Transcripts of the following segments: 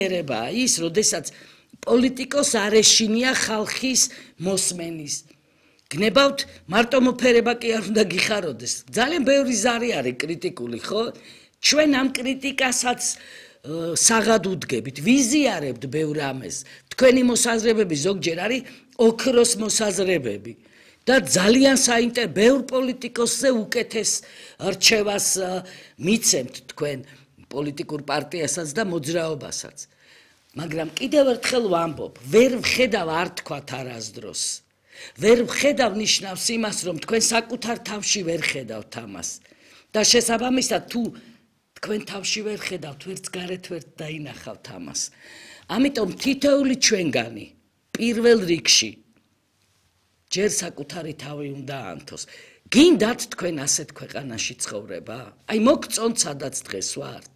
ერება ის, როდესაც პოლიტიკოს არ ეშინია ხალხის მოსმენის. გნებავთ მარტო მოფერება კი არ უნდა გიხაროდეს. ძალიან ბევრი ზარი არის კრიტიკული, ხო? ჩვენ ამ კრიტიკასაც საღად უდგებით, ვიზიარებთ ბევრ ამას. თქვენი მოსაზრებები ზოგჯერ არის ოქროს მოსაზრებები. და ძალიან საინტერესო ბევრ პოლიტიკოსზე უკეთეს რჩევას მიცემთ თქვენ პოლიტიკურ პარტიასაც და მოძრაობასაც. მაგრამ კიდევ ერთხელ ვამბობ, ვერ ვხედავ არ თქვათ არასდროს. ვერ ვხედავ ნიშნავს იმას, რომ თქვენ საკუთარ თავში ვერ ხედავთ ამას. და შესაბამისად თუ თქვენ თავში ვერ ხედავთ, ვერც გარეთ ვერ დაინახავთ ამას. ამიტომ თითოეული ჩვენგანი პირველ რიგში ჯერ საკუთარი თავი უნდა ანთოს. გინდათ თქვენ ასეთ ქვეყანაში ცხოვრება? აი მოგწონთ სადაც დღეს ვართ.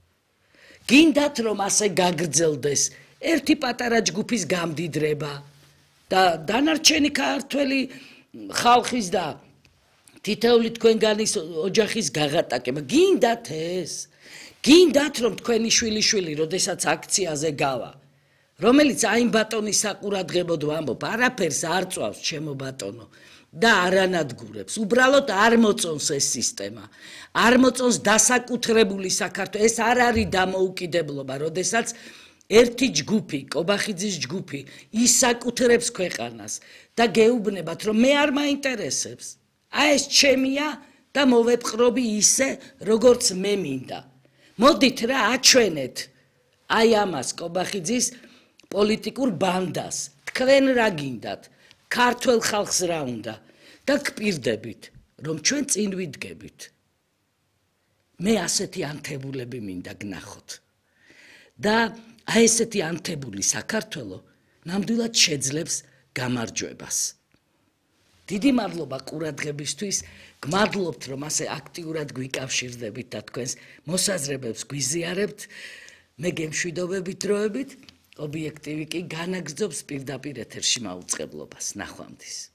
გინდათ რომ ასე გაგრძელდეს ერთი პატარა ჯგუფის გამდიდრება და დანარჩენი ქართველი ხალხის და თითოეული თქვენგანის ოჯახის გაღატაკება. გინდათ ეს? გინდათ რომ თქვენი შვილიშვილი როდესაც აქციაზე გავა, რომელიც აიმ ბატონის საყურადღებოდ ვამბობ, არაფერს არ წვავს ჩემო ბატონო და არანადგურებს. უბრალოდ არ მოწონს ეს სისტემა. არ მოწონს დასაკუთრებული საქართველო. ეს არ არის დამოუკიდებლობა, როდესაც ერთი ჯგუფი, კობახიძის ჯგუფი ისაკუთრებს ქვეყანას და გეუბნებათ, რომ მე არ მაინტერესებს. აი ეს ჩემია და მოვეპყრობი ისე, როგორც მე მინდა. მოდით რა აჩვენეთ აი ამას კობახიძის პოლიტიკურ ბანდას. თქვენ რა გინდათ? ქართველ ხალხს რა უნდა? და გპირდებით, რომ ჩვენ წინ ვიდგებით. მე ასეთი ანთებულები მინდა გნახოთ. და აი ესეთი ანთებული საქართველო ნამდვილად შეძლებს გამარჯვებას. დიდი მადლობა ყურადღებისთვის. გმადლობთ, რომ ასე აქტიურად გვიკავშირდებით და თქვენს მოსაზრებებს გვიზიარებთ. მე გემშვიდობებით დროებით. ობიექტივი კი განაგრძობს პირდაპირ ეთერში მაუწყებლობას. ნახვამდის.